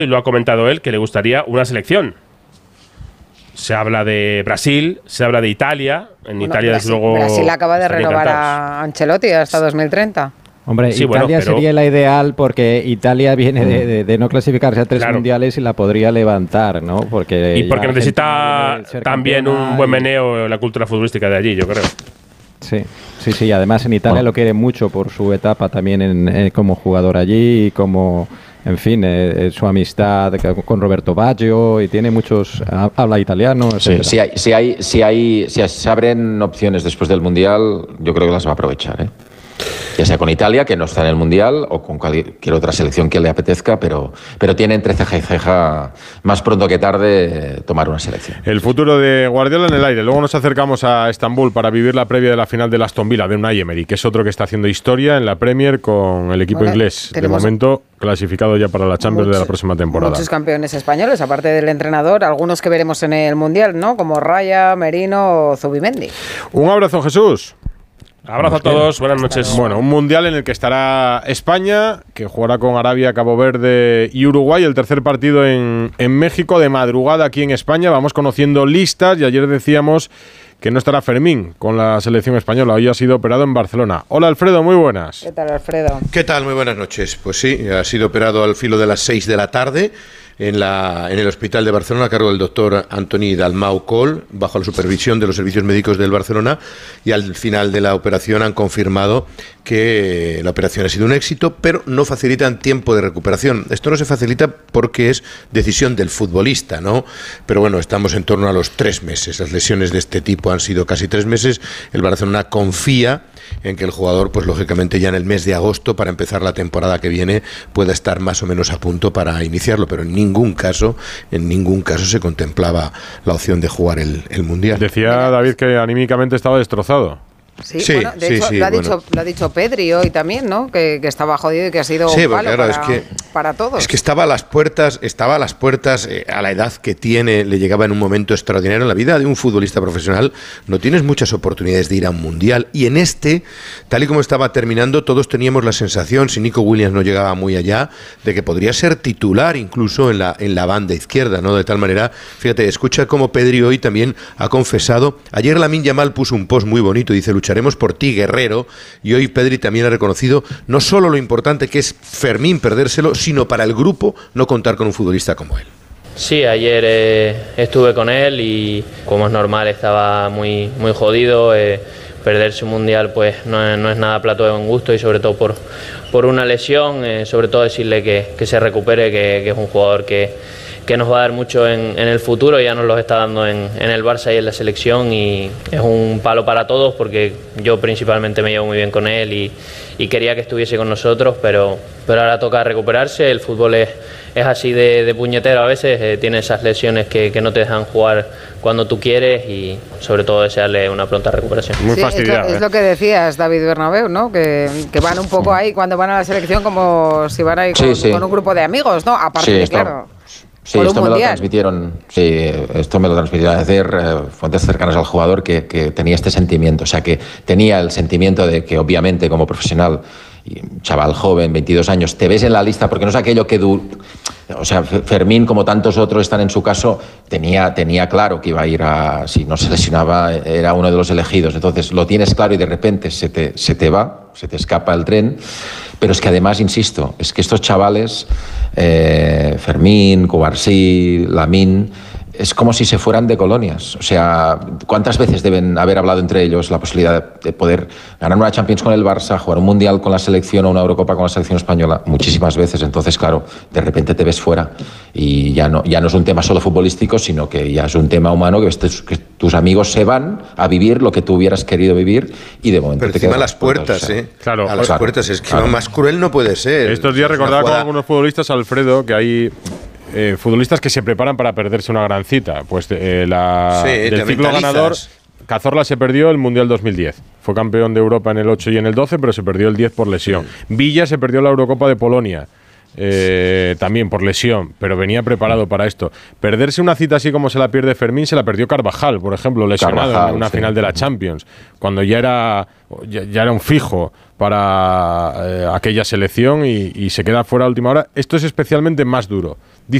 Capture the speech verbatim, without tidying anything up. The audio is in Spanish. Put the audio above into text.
y lo ha comentado él, que le gustaría una selección. Se habla de Brasil, se habla de Italia. En bueno, Italia, Brasil, desde luego. Brasil acaba de renovar a Ancelotti hasta dos mil treinta. Hombre, sí, Italia bueno, pero... sería la ideal porque Italia viene de, de, de no clasificarse a tres claro. mundiales y la podría levantar, ¿no? Porque y porque necesita también un buen meneo en la cultura futbolística de allí, yo creo. Sí, sí, sí. Además en Italia bueno. lo quiere mucho por su etapa también en, en, como jugador allí y como, en fin, eh, su amistad con Roberto Baggio y tiene muchos, habla italiano. Sí, si hay, si hay, si hay, si se abren opciones después del mundial, yo creo que las va a aprovechar, ¿eh? Ya sea con Italia, que no está en el Mundial, o con cualquier otra selección que le apetezca, pero, pero tiene entre ceja y ceja, más pronto que tarde, tomar una selección. El futuro de Guardiola en el aire. Luego nos acercamos a Estambul para vivir la previa de la final del Aston Villa, de Unai Emery, que es otro que está haciendo historia en la Premier con el equipo bueno, inglés. De momento, clasificado ya para la Champions muchos, de la próxima temporada. Muchos campeones españoles, aparte del entrenador, algunos que veremos en el Mundial, ¿no? Como Raya, Merino o Zubimendi. Un abrazo, Jesús. Abrazo a todos, buenas noches. Bueno, un mundial en el que estará España, que jugará con Arabia, Cabo Verde y Uruguay. El tercer partido en, en México, de madrugada aquí en España. Vamos conociendo listas y ayer decíamos que no estará Fermín con la selección española. Hoy ha sido operado en Barcelona. Hola, Alfredo, muy buenas. ¿Qué tal, Alfredo? ¿Qué tal? Muy buenas noches. Pues sí, ha sido operado al filo de las seis de la tarde. En, la, en el Hospital de Barcelona a cargo del doctor Antoni Dalmau Coll, bajo la supervisión de los servicios médicos del Barcelona, y al final de la operación han confirmado que la operación ha sido un éxito, pero no facilitan tiempo de recuperación. Esto no se facilita porque es decisión del futbolista, ¿no? Pero bueno, estamos en torno a los tres meses. Las lesiones de este tipo han sido casi tres meses. El Barcelona confía en que el jugador, pues lógicamente ya en el mes de agosto, para empezar la temporada que viene, pueda estar más o menos a punto para iniciarlo, pero en ningún caso, en ningún caso se contemplaba la opción de jugar el, el Mundial. Decía David que anímicamente estaba destrozado. Sí, sí, bueno, de sí, hecho sí, lo, ha bueno. dicho, lo ha dicho Pedri hoy también, ¿no? Que, que estaba jodido y que ha sido sí, un palo claro, para, es que, para todos. Es que estaba a las puertas, estaba a las puertas eh, a la edad que tiene, le llegaba en un momento extraordinario en la vida de un futbolista profesional. No tienes muchas oportunidades de ir a un mundial y en este, tal y como estaba terminando, todos teníamos la sensación, si Nico Williams no llegaba muy allá, de que podría ser titular incluso en la en la banda izquierda, ¿no? De tal manera, fíjate, escucha cómo Pedri hoy también ha confesado. Ayer Lamine Yamal puso un post muy bonito, dice: lucharemos por ti, guerrero, y hoy Pedri también ha reconocido no solo lo importante que es Fermín perdérselo, sino para el grupo no contar con un futbolista como él. Sí, ayer eh, estuve con él y, como es normal, estaba muy, muy jodido. Eh, perderse un mundial pues no es, no es nada plato de buen gusto y sobre todo por, por una lesión, eh, sobre todo decirle que, que se recupere, que, que es un jugador que, que nos va a dar mucho en, en el futuro, ya nos lo está dando en, en el Barça y en la selección y es un palo para todos porque yo principalmente me llevo muy bien con él y, y quería que estuviese con nosotros, pero, pero ahora toca recuperarse. El fútbol es, es así de, de puñetero a veces, eh, tiene esas lesiones que, que no te dejan jugar cuando tú quieres y sobre todo desearle una pronta recuperación. Muy sí, fastidiado. Es lo, es lo que decías, David Bernabéu, ¿no? Que, que van un poco ahí cuando van a la selección como si van ahí con, sí, sí. con un grupo de amigos, ¿no? Aparte sí, de, esto, claro... Sí, esto me lo transmitieron, sí, esto me lo transmitieron a decir eh, fuentes cercanas al jugador que, que tenía este sentimiento, o sea, que tenía el sentimiento de que obviamente como profesional, y chaval joven, veintidós años, te ves en la lista porque no es aquello que... Du O sea, Fermín, como tantos otros están en su caso, tenía, tenía claro que iba a ir a... Si no se lesionaba, era uno de los elegidos. Entonces, lo tienes claro y de repente se te, se te va, se te escapa el tren. Pero es que además, insisto, es que estos chavales, eh, Fermín, Cubarsí, Lamine, es como si se fueran de colonias. O sea, ¿cuántas veces deben haber hablado entre ellos la posibilidad de poder ganar una Champions con el Barça, jugar un Mundial con la selección o una Eurocopa con la selección española? Muchísimas veces. Entonces, claro, de repente te ves fuera y ya no, ya no es un tema solo futbolístico, sino que ya es un tema humano, que, ves, que tus amigos se van a vivir lo que tú hubieras querido vivir y de momento pero te encima quedas a las puertas, puertas, ¿eh? Claro, a las claro, puertas. Es que claro. Más cruel no puede ser. Estos días recordaba con algunos futbolistas, Alfredo, que hay... Eh, futbolistas que se preparan para perderse una gran cita. Pues eh, la, sí, del ciclo ganador, Cazorla se perdió el Mundial dos mil diez. Fue campeón de Europa en el ocho y en el doce, pero se perdió el diez por lesión. Sí. Villa se perdió la Eurocopa de Polonia. eh, también por lesión, pero venía preparado para esto. Perderse una cita así como se la pierde Fermín, se la perdió Carvajal, por ejemplo, lesionado Carvajal, en una sí. final de la Champions, cuando ya era, ya, ya era un fijo para eh, aquella selección y, y se queda fuera a última hora. Esto es especialmente más duro.